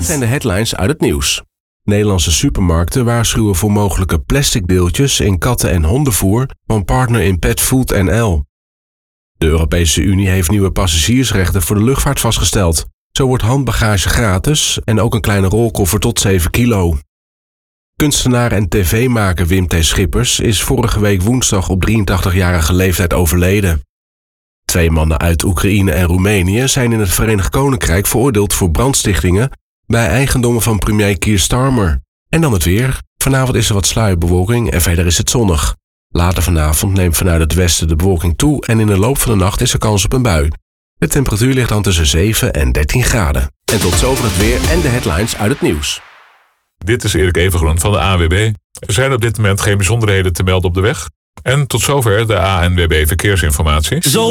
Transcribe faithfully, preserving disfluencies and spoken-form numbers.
zijn de headlines uit het nieuws. Nederlandse supermarkten waarschuwen voor mogelijke plastic deeltjes in katten- en hondenvoer van partner in Pet Food N L. De Europese Unie heeft nieuwe passagiersrechten voor de luchtvaart vastgesteld. Zo wordt handbagage gratis en ook een kleine rolkoffer tot zeven kilo. Kunstenaar en tv-maker Wim T. Schippers is vorige week woensdag op drieëntachtigjarige leeftijd overleden. Twee mannen uit Oekraïne en Roemenië zijn in het Verenigd Koninkrijk veroordeeld voor brandstichtingen bij eigendommen van premier Keir Starmer. En dan het weer. Vanavond is er wat sluierbewolking en verder is het zonnig. Later vanavond neemt vanuit het westen de bewolking toe en in de loop van de nacht is er kans op een bui. De temperatuur ligt dan tussen zeven en dertien graden. En tot zover het weer en de headlines uit het nieuws. Dit is Erik Evengroen van de A N W B. Er zijn op dit moment geen bijzonderheden te melden op de weg. En tot zover de A N W B Verkeersinformatie. Zo